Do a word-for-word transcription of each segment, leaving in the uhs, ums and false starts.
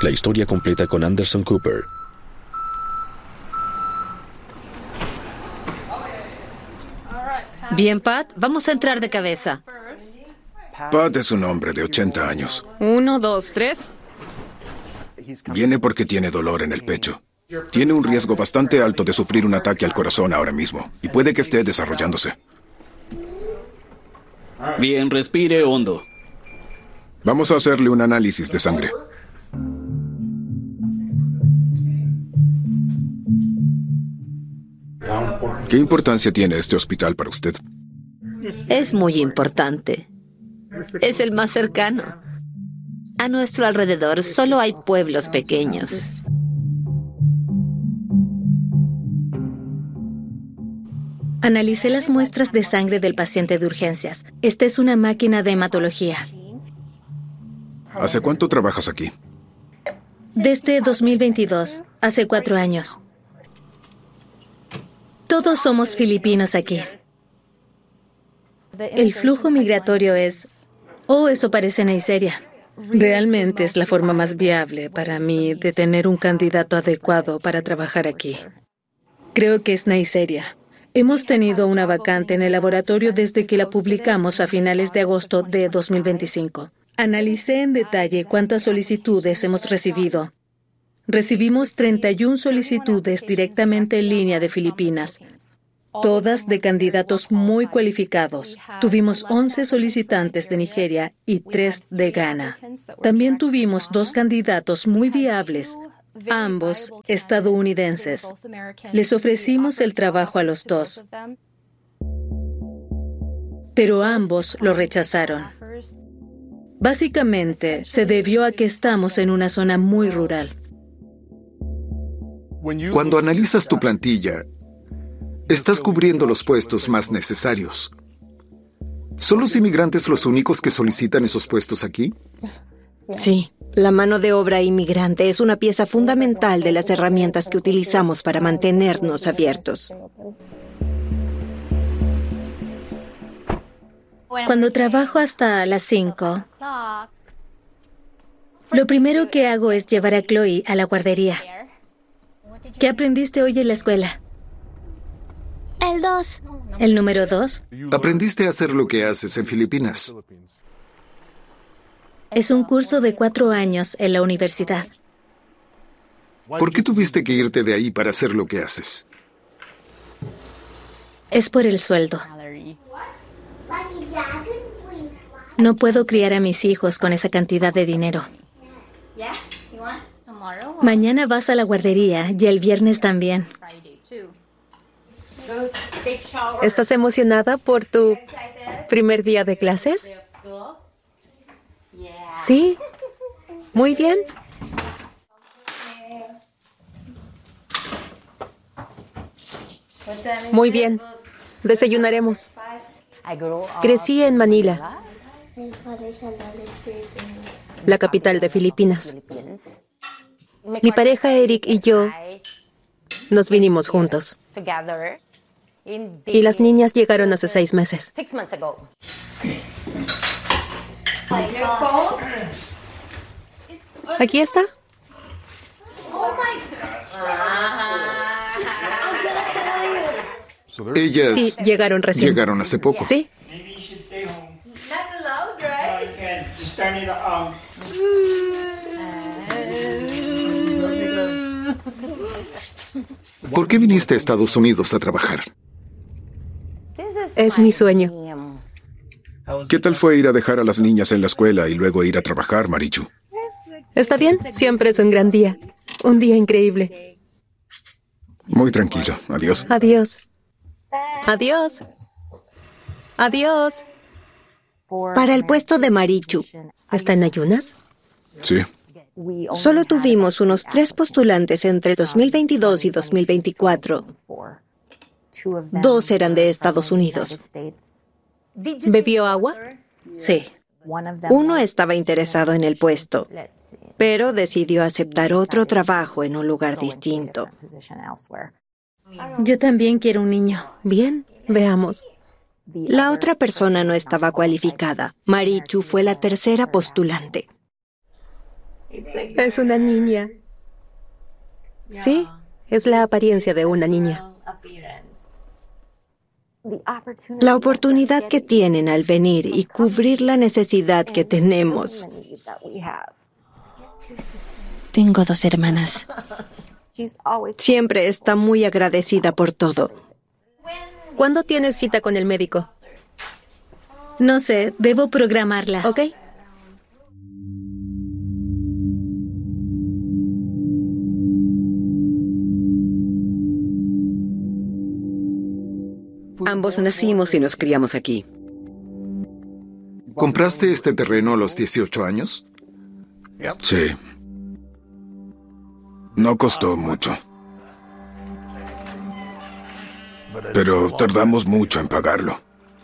La historia completa con Anderson Cooper. Bien, Pat, vamos a entrar de cabeza. Pat es un hombre de ochenta años. Uno, dos, tres. Viene porque tiene dolor en el pecho. Tiene un riesgo bastante alto de sufrir un ataque al corazón ahora mismo, y puede que esté desarrollándose. Bien, respire hondo. Vamos a hacerle un análisis de sangre. ¿Qué importancia tiene este hospital para usted? Es muy importante. Es el más cercano. A nuestro alrededor solo hay pueblos pequeños. Analicé las muestras de sangre del paciente de urgencias. Esta es una máquina de hematología. ¿Hace cuánto trabajas aquí? Desde dos mil veintidós, hace cuatro años. Todos somos filipinos aquí. El flujo migratorio es... Oh, eso parece Neisseria. Realmente es la forma más viable para mí de tener un candidato adecuado para trabajar aquí. Creo que es Neisseria. Hemos tenido una vacante en el laboratorio desde que la publicamos a finales de agosto de dos mil veinticinco. Analicé en detalle cuántas solicitudes hemos recibido. Recibimos treinta y una solicitudes directamente en línea de Filipinas, todas de candidatos muy cualificados. Tuvimos once solicitantes de Nigeria y tres de Ghana. También tuvimos dos candidatos muy viables, ambos estadounidenses. Les ofrecimos el trabajo a los dos, pero ambos lo rechazaron. Básicamente, se debió a que estamos en una zona muy rural. Cuando analizas tu plantilla, estás cubriendo los puestos más necesarios. ¿Son los inmigrantes los únicos que solicitan esos puestos aquí? Sí, la mano de obra inmigrante es una pieza fundamental de las herramientas que utilizamos para mantenernos abiertos. Cuando trabajo hasta las cinco, lo primero que hago es llevar a Chloe a la guardería. ¿Qué aprendiste hoy en la escuela? El dos. ¿El número dos? Aprendiste a hacer lo que haces en Filipinas. Es un curso de cuatro años en la universidad. ¿Por qué tuviste que irte de ahí para hacer lo que haces? Es por el sueldo. No puedo criar a mis hijos con esa cantidad de dinero. Mañana vas a la guardería y el viernes también. ¿Estás emocionada por tu primer día de clases? Sí. Muy bien. Muy bien. Desayunaremos. Crecí en Manila, la capital de Filipinas. Mi pareja Eric y yo nos vinimos juntos. Y las niñas llegaron hace seis meses. Aquí está. Ellas Sí, llegaron recién. llegaron hace poco. Sí. ¿Por qué viniste a Estados Unidos a trabajar? Es mi sueño. ¿Qué tal fue ir a dejar a las niñas en la escuela y luego ir a trabajar, Marichu? ¿Está bien? Siempre es un gran día. Un día increíble. Muy tranquilo. Adiós. Adiós. Adiós. Adiós. Para el puesto de Marichu, ¿Está en ayunas? Sí. solo tuvimos unos tres postulantes entre dos mil veintidós y dos mil veinticuatro. Dos eran de Estados Unidos. ¿Bebió agua? Sí. Uno estaba interesado en el puesto, pero decidió aceptar otro trabajo en un lugar distinto. Yo también quiero un niño. Bien, veamos. La otra persona no estaba cualificada. Marichu fue la tercera postulante. Es una niña. Sí, es la apariencia de una niña. La oportunidad que tienen al venir y cubrir la necesidad que tenemos. Tengo dos hermanas. Siempre está muy agradecida por todo. ¿Cuándo tienes cita con el médico? No sé, debo programarla. Ok. Ambos nacimos y nos criamos aquí. ¿Compraste este terreno a los dieciocho años? Sí. No costó mucho. Pero tardamos mucho en pagarlo.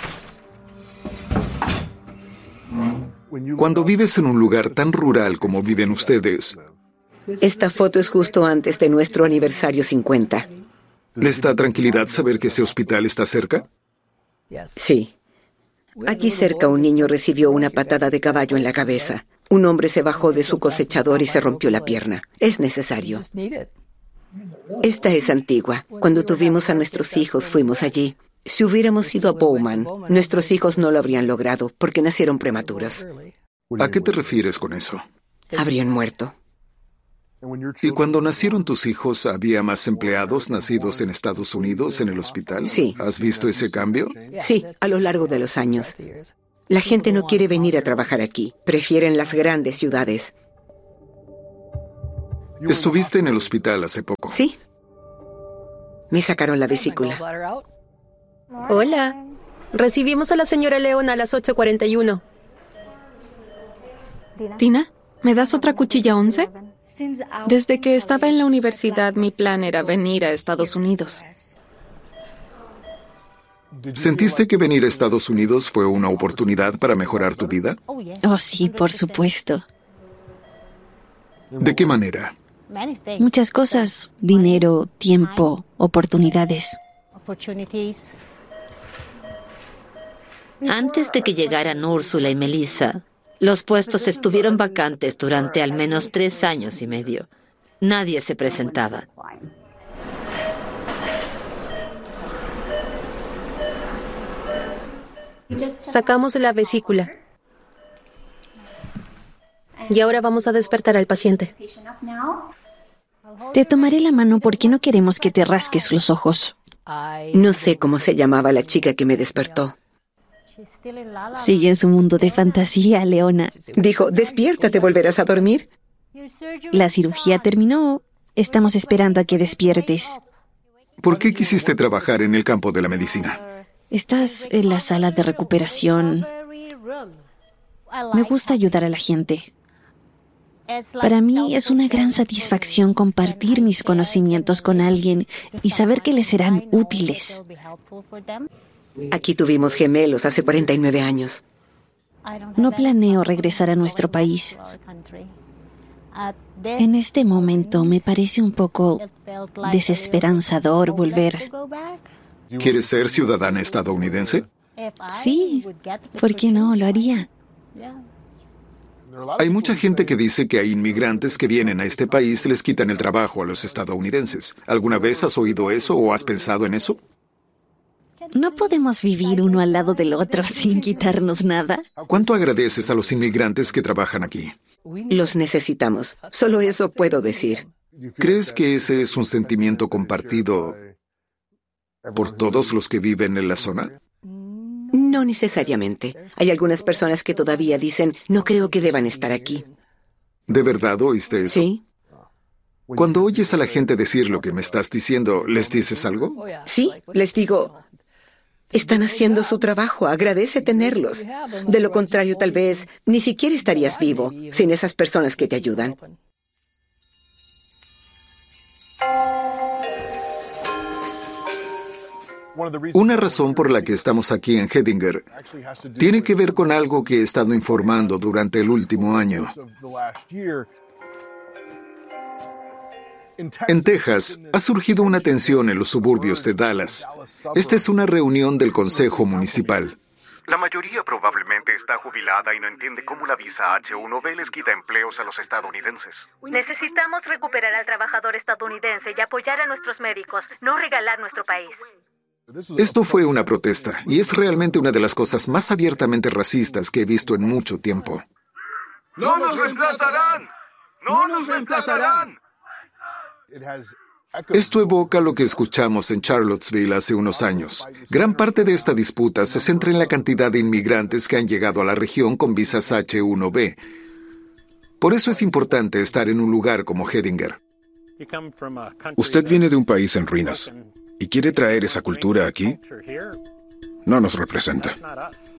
Cuando vives en un lugar tan rural como viven ustedes, Esta foto es justo antes de nuestro aniversario cincuenta. ¿les da tranquilidad saber que ese hospital está cerca? Sí. Aquí cerca un niño recibió una patada de caballo en la cabeza. Un hombre se bajó de su cosechador y se rompió la pierna. Es necesario. Esta es antigua. Cuando tuvimos a nuestros hijos fuimos allí. Si hubiéramos ido a Bowman, nuestros hijos no lo habrían logrado porque nacieron prematuros. ¿A qué te refieres con eso? Habrían muerto. ¿Y cuando nacieron tus hijos, había más empleados nacidos en Estados Unidos en el hospital? Sí. ¿Has visto ese cambio? Sí, a lo largo de los años. La gente no quiere venir a trabajar aquí. Prefieren las grandes ciudades. ¿Estuviste en el hospital hace poco? Sí. Me sacaron la vesícula. Hola. Recibimos a la señora León a las ocho cuarenta y uno. Tina, ¿me das otra cuchilla once? Desde que estaba en la universidad, mi plan era venir a Estados Unidos. ¿Sentiste que venir a Estados Unidos fue una oportunidad para mejorar tu vida? Oh, sí, por supuesto. ¿De qué manera? Muchas cosas. Dinero, tiempo, oportunidades. Antes de que llegaran Úrsula y Melissa, los puestos estuvieron vacantes durante al menos tres años y medio. Nadie se presentaba. Sacamos la vesícula. Y ahora vamos a despertar al paciente. Te tomaré la mano porque no queremos que te rasques los ojos. No sé cómo se llamaba la chica que me despertó. Sigue en su mundo de fantasía, Leona. Dijo, despierta, ¿te volverás a dormir? La cirugía terminó. Estamos esperando a que despiertes. ¿Por qué quisiste trabajar en el campo de la medicina? Estás en la sala de recuperación. Me gusta ayudar a la gente. Para mí es una gran satisfacción compartir mis conocimientos con alguien y saber que les serán útiles. Aquí tuvimos gemelos hace cuarenta y nueve años. No planeo regresar a nuestro país. En este momento me parece un poco desesperanzador volver. ¿Quieres ser ciudadana estadounidense? Sí, ¿por qué no? Lo haría. Hay mucha gente que dice que hay inmigrantes que vienen a este país y les quitan el trabajo a los estadounidenses. ¿Alguna vez has oído eso o has pensado en eso? ¿No podemos vivir uno al lado del otro sin quitarnos nada? ¿Cuánto agradeces a los inmigrantes que trabajan aquí? Los necesitamos. Solo eso puedo decir. ¿Crees que ese es un sentimiento compartido por todos los que viven en la zona? No necesariamente. Hay algunas personas que todavía dicen, no creo que deban estar aquí. ¿De verdad oíste eso? Sí. Cuando oyes a la gente decir lo que me estás diciendo, ¿les dices algo? Sí, les digo, están haciendo su trabajo, agradece tenerlos. De lo contrario, tal vez ni siquiera estarías vivo sin esas personas que te ayudan. Una razón por la que estamos aquí en Hettinger tiene que ver con algo que he estado informando durante el último año. En Texas, ha surgido una tensión en los suburbios de Dallas. Esta es una reunión del Consejo Municipal. La mayoría probablemente está jubilada y no entiende cómo la visa H uno B les quita empleos a los estadounidenses. Necesitamos recuperar al trabajador estadounidense y apoyar a nuestros médicos, no regalar nuestro país. Esto fue una protesta, y es realmente una de las cosas más abiertamente racistas que he visto en mucho tiempo. ¡No nos reemplazarán! ¡No nos reemplazarán! Esto evoca lo que escuchamos en Charlottesville hace unos años. Gran parte de esta disputa se centra en la cantidad de inmigrantes que han llegado a la región con visas H uno B. Por eso es importante estar en un lugar como Hedinger. Usted viene de un país en ruinas y quiere traer esa cultura aquí. No nos representa.